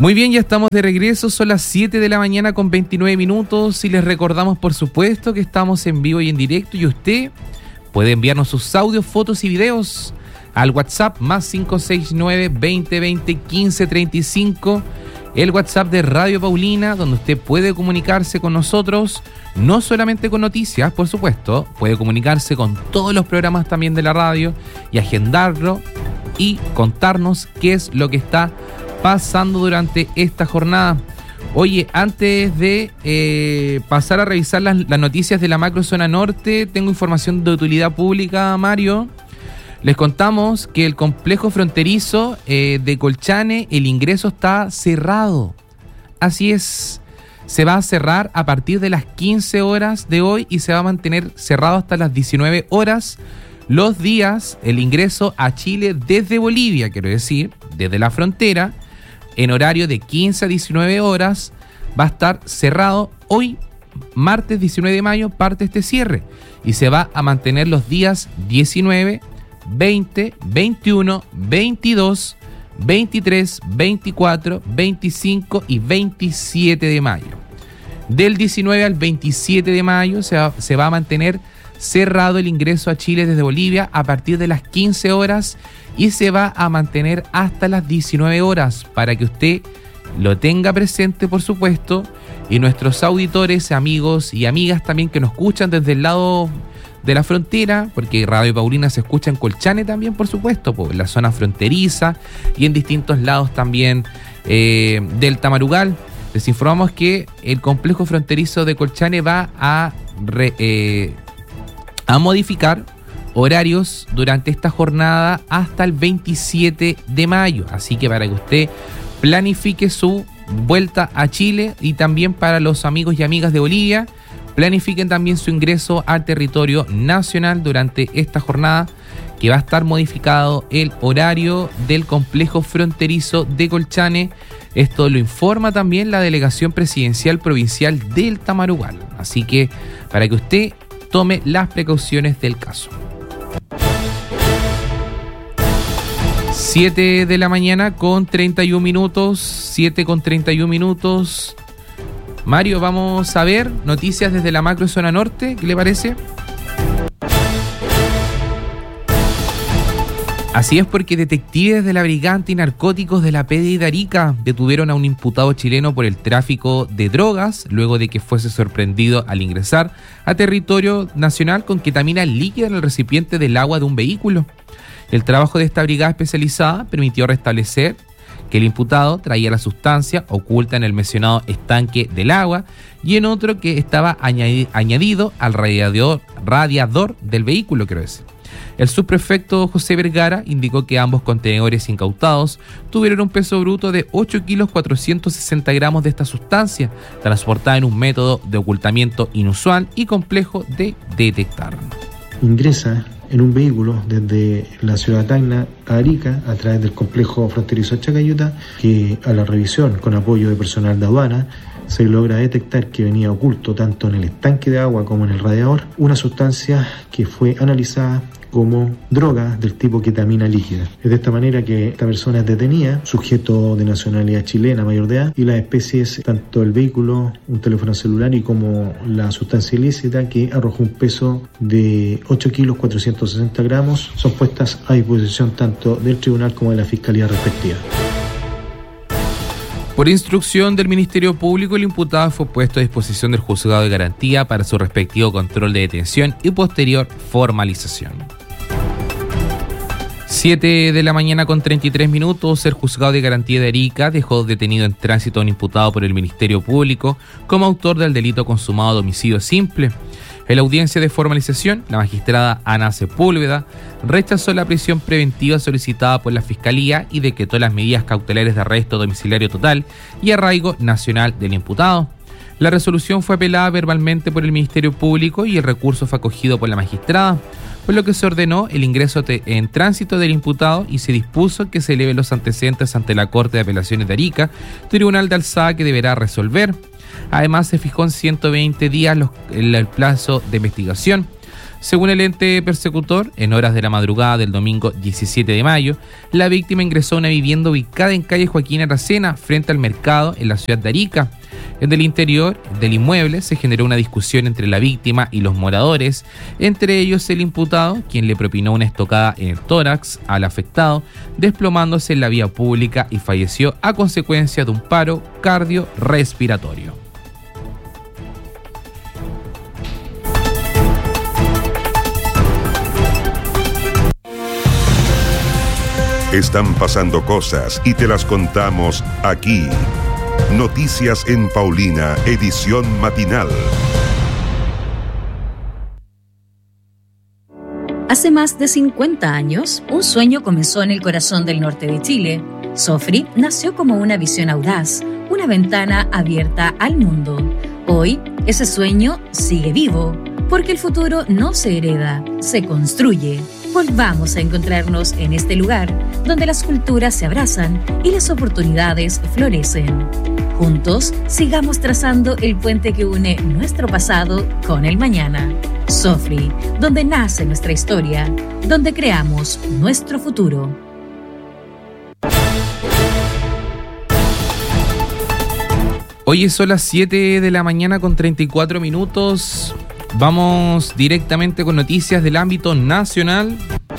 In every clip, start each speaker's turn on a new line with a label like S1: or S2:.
S1: Muy bien, ya estamos de regreso, son las 7 de la mañana con 29 minutos y les recordamos por supuesto que estamos en vivo y en directo y usted puede enviarnos sus audios, fotos y videos al WhatsApp más 569-2020-1535, el WhatsApp de Radio Paulina, donde usted puede comunicarse con nosotros, no solamente con noticias, por supuesto, puede comunicarse con todos los programas también de la radio y agendarlo y contarnos qué es lo que está pasando durante esta jornada. Oye, antes de pasar a revisar las noticias de la macrozona norte, tengo información de utilidad pública, Mario. Les contamos que el complejo fronterizo de Colchane, el ingreso está cerrado. Así es, se va a cerrar a partir de las 15 horas de hoy y se va a mantener cerrado hasta las 19 horas los días, el ingreso a Chile desde Bolivia, quiero decir, desde la frontera, en horario de 15 a 19 horas, va a estar cerrado hoy, martes 19 de mayo, parte este cierre, y se va a mantener los días 19, 20, 21, 22, 23, 24, 25 y 27 de mayo. Del 19 al 27 de mayo se va a mantener cerrado el ingreso a Chile desde Bolivia a partir de las 15 horas y se va a mantener hasta las 19 horas para que usted lo tenga presente, por supuesto, y nuestros auditores, amigos y amigas también que nos escuchan desde el lado de la frontera, porque Radio Paulina se escucha en Colchane también, por supuesto, en la zona fronteriza y en distintos lados también del Tamarugal. Les informamos que el complejo fronterizo de Colchane va a modificar horarios durante esta jornada hasta el 27 de mayo. Así que para que usted planifique su vuelta a Chile y también para los amigos y amigas de Bolivia, planifiquen también su ingreso al territorio nacional durante esta jornada que va a estar modificado el horario del complejo fronterizo de Colchane. Esto lo informa también la Delegación Presidencial Provincial del Tamarugal. Así que para que usted tome las precauciones del caso. 7 de la mañana con 31 minutos, 7 con 31 minutos. Mario, vamos a ver noticias desde la macrozona norte, ¿qué le parece? Así es, porque detectives de la Brigada Antinarcóticos de la PDI de Arica detuvieron a un imputado chileno por el tráfico de drogas luego de que fuese sorprendido al ingresar a territorio nacional con ketamina líquida en el recipiente del agua de un vehículo. El trabajo de esta brigada especializada permitió restablecer que el imputado traía la sustancia oculta en el mencionado estanque del agua y en otro que estaba añadido al radiador del vehículo, quiero decir. El subprefecto José Vergara indicó que ambos contenedores incautados tuvieron un peso bruto de 8 kilos 460 gramos de esta sustancia, transportada en un método de ocultamiento inusual y complejo de detectar.
S2: Ingresa en un vehículo desde la ciudad de Tacna a Arica a través del complejo fronterizo Chacayuta, que a la revisión con apoyo de personal de aduana se logra detectar que venía oculto tanto en el estanque de agua como en el radiador una sustancia que fue analizada como droga del tipo ketamina líquida. Es de esta manera que esta persona es detenida, sujeto de nacionalidad chilena, mayor de edad, y las especies, tanto el vehículo, un teléfono celular y como la sustancia ilícita, que arrojó un peso de 8 kilos 460 gramos, son puestas a disposición tanto del tribunal como de la fiscalía respectiva.
S1: Por instrucción del Ministerio Público, el imputado fue puesto a disposición del juzgado de garantía para su respectivo control de detención y posterior formalización. 7 de la mañana con 33 minutos, el juzgado de garantía de Arica dejó detenido en tránsito a un imputado por el Ministerio Público como autor del delito consumado de homicidio simple. En la audiencia de formalización, la magistrada Ana Sepúlveda rechazó la prisión preventiva solicitada por la Fiscalía y decretó las medidas cautelares de arresto domiciliario total y arraigo nacional del imputado. La resolución fue apelada verbalmente por el Ministerio Público y el recurso fue acogido por la magistrada, por lo que se ordenó el ingreso en tránsito del imputado y se dispuso que se eleven los antecedentes ante la Corte de Apelaciones de Arica, tribunal de alzada que deberá resolver. Además, se fijó en 120 días el plazo de investigación. Según el ente persecutor, en horas de la madrugada del domingo 17 de mayo, la víctima ingresó a una vivienda ubicada en calle Joaquín Aracena, frente al mercado en la ciudad de Arica. En el interior del inmueble se generó una discusión entre la víctima y los moradores, entre ellos el imputado, quien le propinó una estocada en el tórax al afectado, desplomándose en la vía pública y falleció a consecuencia de un paro cardiorrespiratorio.
S3: Están pasando cosas y te las contamos aquí. Noticias en Paulina, edición matinal.
S4: Hace más de 50 años, un sueño comenzó en el corazón del norte de Chile. Sofri nació como una visión audaz, una ventana abierta al mundo. Hoy, ese sueño sigue vivo, porque el futuro no se hereda, se construye. Volvamos a encontrarnos en este lugar, donde las culturas se abrazan y las oportunidades florecen. Juntos, sigamos trazando el puente que une nuestro pasado con el mañana. Sofri, donde nace nuestra historia, donde creamos nuestro futuro.
S1: Hoy son las 7 de la mañana con 34 minutos. Vamos directamente con noticias del ámbito nacional.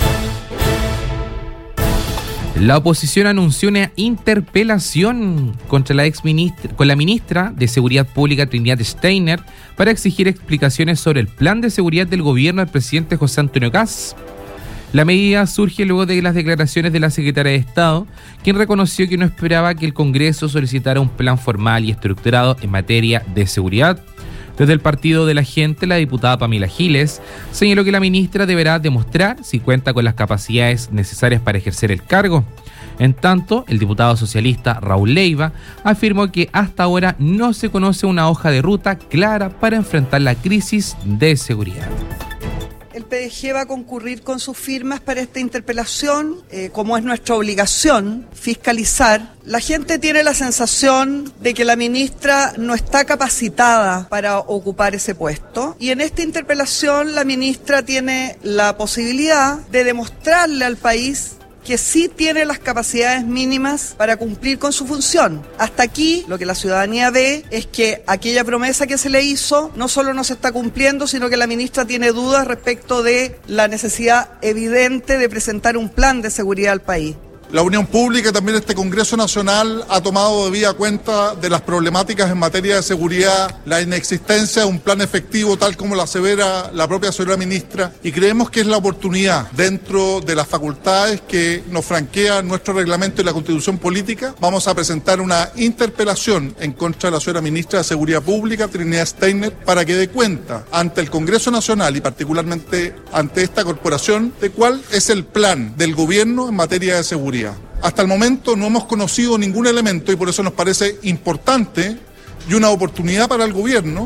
S1: La oposición anunció una interpelación contra la ministra de Seguridad Pública, Trinidad Steiner, para exigir explicaciones sobre el plan de seguridad del gobierno del presidente José Antonio Kast. La medida surge luego de las declaraciones de la secretaria de Estado, quien reconoció que no esperaba que el Congreso solicitara un plan formal y estructurado en materia de seguridad. Desde el Partido de la Gente, la diputada Pamela Giles señaló que la ministra deberá demostrar si cuenta con las capacidades necesarias para ejercer el cargo. En tanto, el diputado socialista Raúl Leiva afirmó que hasta ahora no se conoce una hoja de ruta clara para enfrentar la crisis de seguridad.
S5: El PDG va a concurrir con sus firmas para esta interpelación, como es nuestra obligación fiscalizar. La gente tiene la sensación de que la ministra no está capacitada para ocupar ese puesto, y en esta interpelación la ministra tiene la posibilidad de demostrarle al país que sí tiene las capacidades mínimas para cumplir con su función. Hasta aquí, lo que la ciudadanía ve es que aquella promesa que se le hizo no solo no se está cumpliendo, sino que la ministra tiene dudas respecto de la necesidad evidente de presentar un plan de seguridad al país.
S6: La opinión pública y también este Congreso Nacional ha tomado debida cuenta de las problemáticas en materia de seguridad, la inexistencia de un plan efectivo tal como lo asevera la propia señora ministra, y creemos que es la oportunidad, dentro de las facultades que nos franquea nuestro reglamento y la Constitución política, vamos a presentar una interpelación en contra de la señora ministra de Seguridad Pública, Trinidad Steiner, para que dé cuenta ante el Congreso Nacional y particularmente ante esta corporación de cuál es el plan del gobierno en materia de seguridad. Hasta el momento no hemos conocido ningún elemento y por eso nos parece importante y una oportunidad para el gobierno.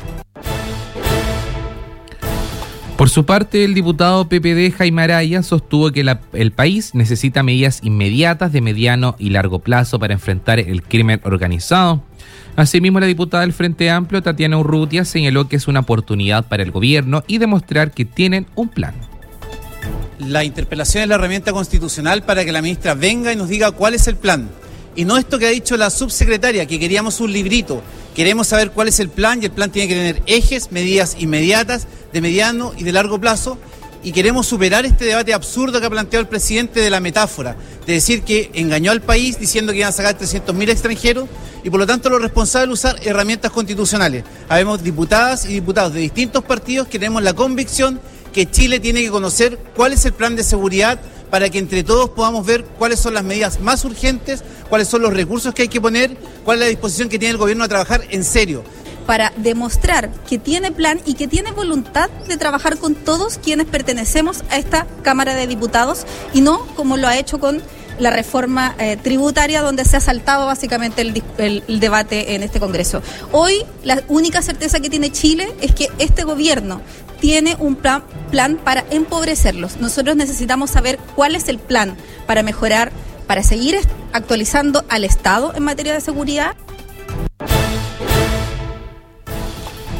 S1: Por su parte, el diputado PPD Jaime Araya sostuvo que el país necesita medidas inmediatas de mediano y largo plazo para enfrentar el crimen organizado. Asimismo, la diputada del Frente Amplio, Tatiana Urrutia, señaló que es una oportunidad para el gobierno y demostrar que tienen un plan.
S7: La interpelación es la herramienta constitucional para que la ministra venga y nos diga cuál es el plan. Y no esto que ha dicho la subsecretaria, que queríamos un librito. Queremos saber cuál es el plan, y el plan tiene que tener ejes, medidas inmediatas, de mediano y de largo plazo. Y queremos superar este debate absurdo que ha planteado el presidente de la metáfora, de decir que engañó al país diciendo que iban a sacar 300.000 extranjeros, y por lo tanto lo responsable es usar herramientas constitucionales. Habemos diputadas y diputados de distintos partidos que tenemos la convicción que Chile tiene que conocer cuál es el plan de seguridad para que entre todos podamos ver cuáles son las medidas más urgentes, cuáles son los recursos que hay que poner, cuál es la disposición que tiene el gobierno a trabajar en serio.
S8: Para demostrar que tiene plan y que tiene voluntad de trabajar con todos quienes pertenecemos a esta Cámara de Diputados, y no como lo ha hecho con la reforma tributaria, donde se ha saltado básicamente el debate en este Congreso. Hoy la única certeza que tiene Chile es que este gobierno tiene un plan para empobrecerlos. Nosotros necesitamos saber cuál es el plan para mejorar, para seguir actualizando al Estado en materia de seguridad.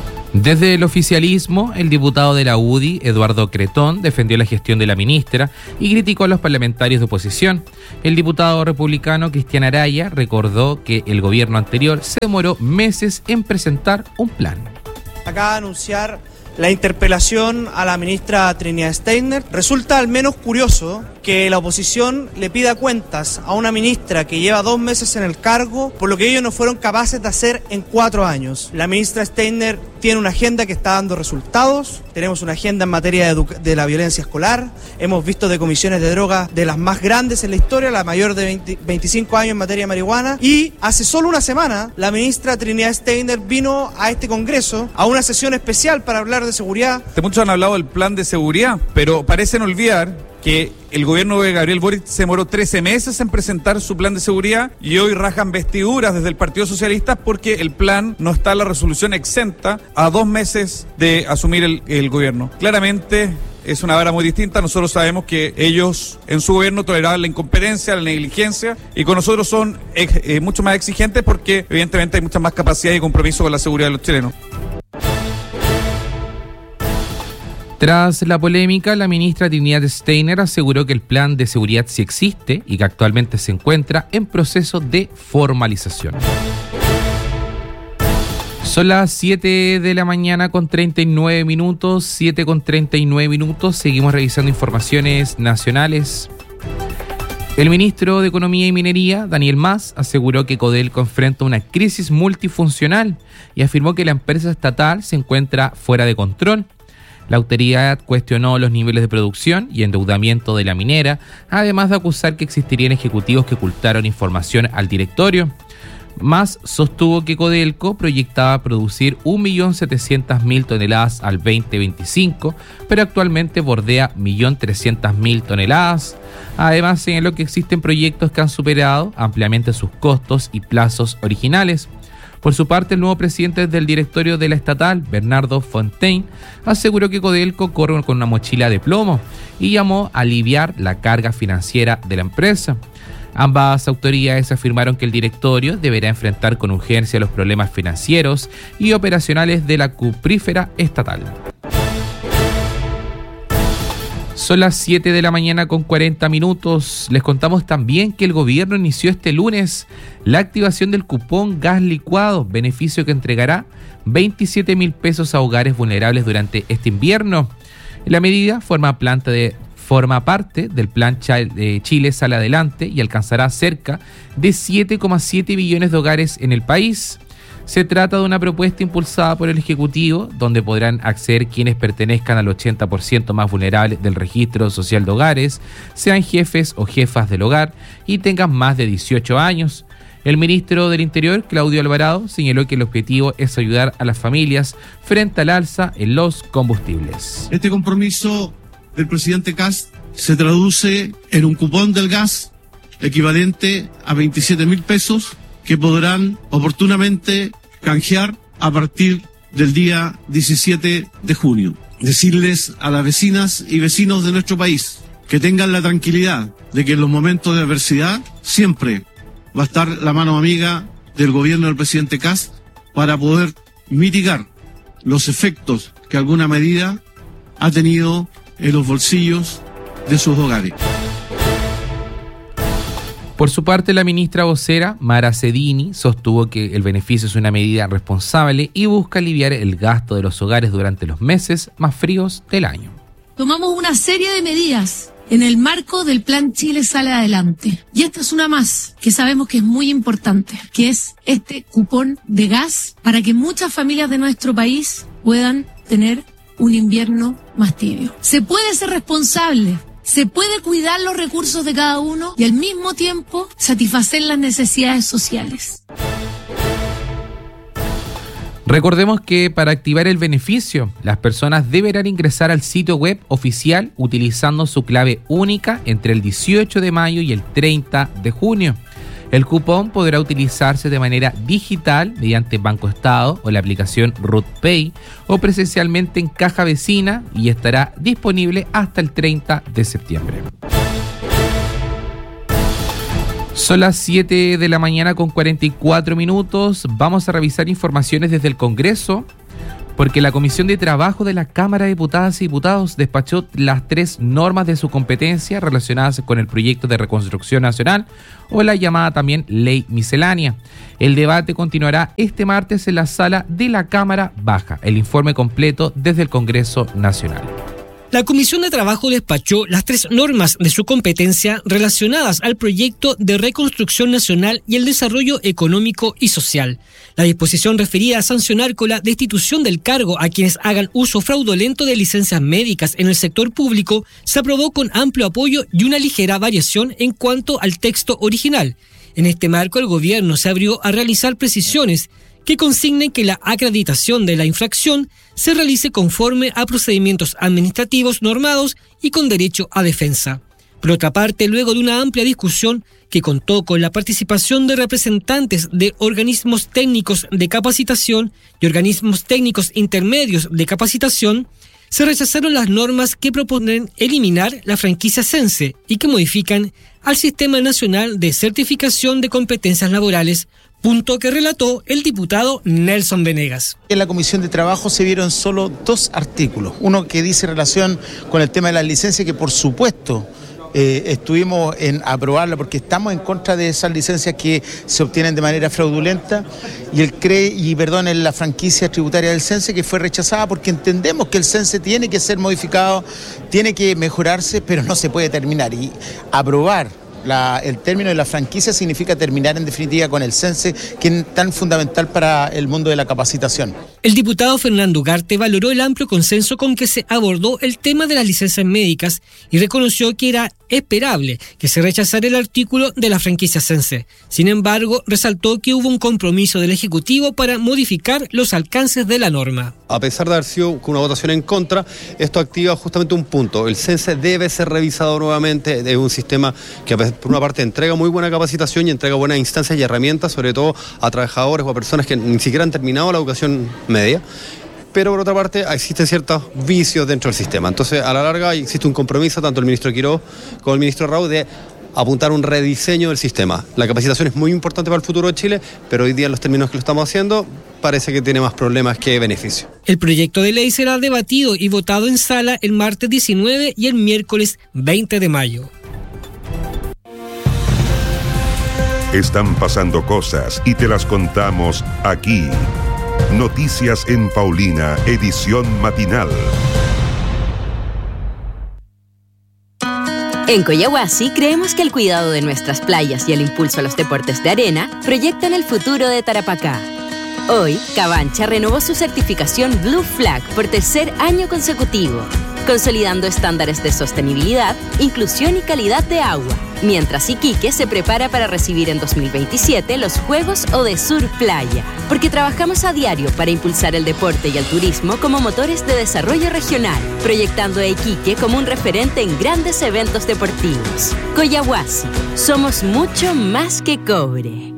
S1: Desde el oficialismo, el diputado de la UDI, Eduardo Cretón, defendió la gestión de la ministra y criticó a los parlamentarios de oposición. El diputado republicano Cristian Araya recordó que el gobierno anterior se demoró meses en presentar un plan.
S9: Acaba de anunciar la interpelación a la ministra Trinidad Steiner. Resulta al menos curioso que la oposición le pida cuentas a una ministra que lleva 2 meses en el cargo por lo que ellos no fueron capaces de hacer en 4 años. La ministra Steiner tiene una agenda que está dando resultados. Tenemos una agenda en materia de la violencia escolar. Hemos visto decomisiones de droga de las más grandes en la historia, la mayor de 25 años en materia de marihuana. Y hace solo una semana, la ministra Trinidad Steiner vino a este Congreso a una sesión especial para hablar de seguridad.
S10: Muchos han hablado del plan de seguridad, pero parecen olvidar que el gobierno de Gabriel Boric se demoró 13 meses en presentar su plan de seguridad y hoy rajan vestiduras desde el Partido Socialista porque el plan no está en la resolución exenta a 2 meses de asumir el gobierno. Claramente es una vara muy distinta. Nosotros sabemos que ellos en su gobierno toleraban la incompetencia, la negligencia, y con nosotros son mucho más exigentes porque evidentemente hay mucha más capacidad y compromiso con la seguridad de los chilenos.
S1: Tras la polémica, la ministra Trinidad Steiner aseguró que el plan de seguridad sí existe y que actualmente se encuentra en proceso de formalización. Son las 7 de la mañana con 39 minutos, 7 con 39 minutos. Seguimos revisando informaciones nacionales. El ministro de Economía y Minería, Daniel Mas, aseguró que Codelco enfrenta una crisis multifuncional y afirmó que la empresa estatal se encuentra fuera de control. La autoridad cuestionó los niveles de producción y endeudamiento de la minera, además de acusar que existirían ejecutivos que ocultaron información al directorio. Mas sostuvo que Codelco proyectaba producir 1.700.000 toneladas al 2025, pero actualmente bordea 1.300.000 toneladas. Además, señaló que existen proyectos que han superado ampliamente sus costos y plazos originales. Por su parte, el nuevo presidente del directorio de la estatal, Bernardo Fontaine, aseguró que Codelco corre con una mochila de plomo y llamó a aliviar la carga financiera de la empresa. Ambas autoridades afirmaron que el directorio deberá enfrentar con urgencia los problemas financieros y operacionales de la cuprífera estatal. Son las 7 de la mañana con 40 minutos. Les contamos también que el gobierno inició este lunes la activación del cupón gas licuado, beneficio que entregará 27.000 pesos a hogares vulnerables durante este invierno. La medida forma parte del plan Chile Sale Adelante y alcanzará cerca de 7,7 millones de hogares en el país. Se trata de una propuesta impulsada por el Ejecutivo, donde podrán acceder quienes pertenezcan al 80% más vulnerable del registro social de hogares, sean jefes o jefas del hogar y tengan más de 18 años. El ministro del Interior, Claudio Alvarado, señaló que el objetivo es ayudar a las familias frente al alza en los combustibles.
S11: Este compromiso del presidente Kast se traduce en un cupón del gas equivalente a 27.000 pesos que podrán oportunamente canjear a partir del día 17 de junio. Decirles a las vecinas y vecinos de nuestro país que tengan la tranquilidad de que en los momentos de adversidad siempre va a estar la mano amiga del gobierno del presidente Kast para poder mitigar los efectos que alguna medida ha tenido en los bolsillos de sus hogares.
S1: Por su parte, la ministra vocera, Mara Cedini, sostuvo que el beneficio es una medida responsable y busca aliviar el gasto de los hogares durante los meses más fríos del año.
S12: Tomamos una serie de medidas en el marco del plan Chile Sale Adelante. Y esta es una más, que sabemos que es muy importante, que es este cupón de gas para que muchas familias de nuestro país puedan tener un invierno más tibio. Se puede ser responsable, se puede cuidar los recursos de cada uno y al mismo tiempo satisfacer las necesidades sociales.
S1: Recordemos que para activar el beneficio, las personas deberán ingresar al sitio web oficial utilizando su clave única entre el 18 de mayo y el 30 de junio. El cupón podrá utilizarse de manera digital mediante Banco Estado o la aplicación RUT-Pay o presencialmente en caja vecina y estará disponible hasta el 30 de septiembre. Son las 7 de la mañana con 44 minutos. Vamos a revisar informaciones desde el Congreso. porque la Comisión de Trabajo de la Cámara de Diputadas y Diputados despachó las 3 normas de su competencia relacionadas con el proyecto de reconstrucción nacional o la llamada también Ley Miscelánea. El debate continuará este martes en la sala de la Cámara Baja. El informe completo desde el Congreso Nacional.
S13: La Comisión de Trabajo despachó las 3 normas de su competencia relacionadas al proyecto de reconstrucción nacional y el desarrollo económico y social. La disposición referida a sancionar con la destitución del cargo a quienes hagan uso fraudulento de licencias médicas en el sector público se aprobó con amplio apoyo y una ligera variación en cuanto al texto original. En este marco, el gobierno se abrió a realizar precisiones que consignen que la acreditación de la infracción se realice conforme a procedimientos administrativos normados y con derecho a defensa. Por otra parte, luego de una amplia discusión que contó con la participación de representantes de organismos técnicos de capacitación y organismos técnicos intermedios de capacitación, se rechazaron las normas que proponen eliminar la franquicia CENSE y que modifican al Sistema Nacional de Certificación de Competencias Laborales, punto que relató el diputado Nelson Venegas.
S14: En la Comisión de Trabajo se vieron solo 2 artículos. Uno que dice relación con el tema de las licencias, que por supuesto estuvimos en aprobarla porque estamos en contra de esas licencias que se obtienen de manera fraudulenta, y la franquicia tributaria del CENSE, que fue rechazada porque entendemos que el CENSE tiene que ser modificado, tiene que mejorarse, pero no se puede terminar. Y aprobar el término de la franquicia significa terminar en definitiva con el CENSE, que es tan fundamental para el mundo de la capacitación.
S13: El diputado Fernando Ugarte valoró el amplio consenso con que se abordó el tema de las licencias médicas y reconoció que era esperable que se rechazara el artículo de la franquicia CENSE. Sin embargo, resaltó que hubo un compromiso del Ejecutivo para modificar los alcances de la norma.
S15: A pesar de haber sido con una votación en contra, esto activa justamente un punto. El CENSE debe ser revisado nuevamente. Es un sistema que, por una parte, entrega muy buena capacitación y entrega buenas instancias y herramientas, sobre todo a trabajadores o a personas que ni siquiera han terminado la educación media. Pero por otra parte existen ciertos vicios dentro del sistema. Entonces, a la larga existe un compromiso, tanto el ministro Quiroz como el ministro Raúl, de apuntar a un rediseño del sistema. La capacitación es muy importante para el futuro de Chile, pero hoy día en los términos que lo estamos haciendo parece que tiene más problemas que beneficios.
S13: El proyecto de ley será debatido y votado en sala el martes 19 y el miércoles 20 de mayo.
S3: Están pasando cosas y te las contamos aquí. Noticias en Paulina, edición matinal.
S16: En Coyahuasi creemos que el cuidado de nuestras playas y el impulso a los deportes de arena proyectan el futuro de Tarapacá. Hoy, Cabancha renovó su certificación Blue Flag por 3er año consecutivo, consolidando estándares de sostenibilidad, inclusión y calidad de agua, mientras Iquique se prepara para recibir en 2027 los Juegos Odesur Playa, porque trabajamos a diario para impulsar el deporte y el turismo como motores de desarrollo regional, proyectando a Iquique como un referente en grandes eventos deportivos. Coyahuasi, somos mucho más que cobre.